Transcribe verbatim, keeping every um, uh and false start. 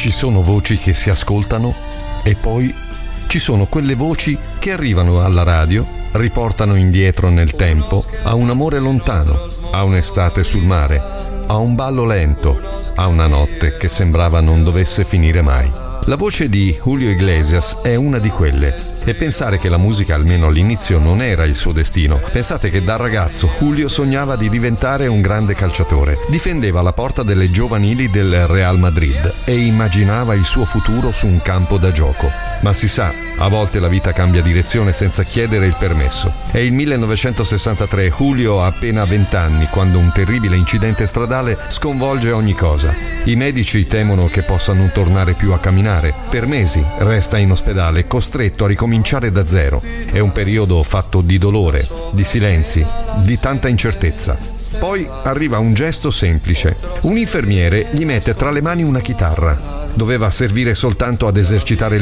Ci sono voci che si ascoltano e poi ci sono quelle voci che arrivano alla radio, riportano indietro nel tempo a un amore lontano, a un'estate sul mare, a un ballo lento, a una notte che sembrava non dovesse finire mai. La voce di Julio Iglesias è una di quelle, e pensare che la musica almeno all'inizio non era il suo destino. Pensate che da ragazzo Julio sognava di diventare un grande calciatore, difendeva la porta delle giovanili del Real Madrid e immaginava il suo futuro su un campo da gioco. Ma si sa, a volte la vita cambia direzione senza chiedere il permesso. È il millenovecentosessantatré, Julio ha appena venti anni quando un terribile incidente stradale sconvolge ogni cosa. I medici temono che possa non tornare più a camminare. Per mesi resta in ospedale, costretto a ricominciare da zero. È un periodo fatto di dolore, di silenzi, di tanta incertezza. Poi arriva un gesto semplice. Un infermiere gli mette tra le mani una chitarra. Doveva servire soltanto ad esercitare